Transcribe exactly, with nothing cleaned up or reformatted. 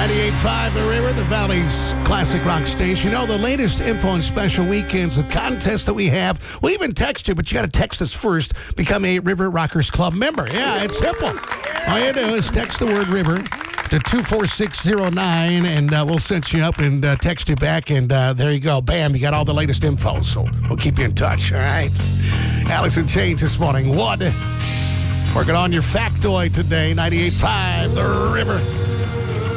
ninety-eight point five The River, the Valley's classic rock station. You know, the latest info on special weekends, the contest that we have. We'll even text you, but you got to text us first. Become a River Rockers Club member. Yeah, it's simple. All you do is text the word River to two four six zero nine, and uh, we'll set you up and uh, text you back, and uh, there you go. Bam, you got all the latest info, so we'll keep you in touch, all right? Alex and Change this morning. One, working on your factoid today, ninety-eight point five The River.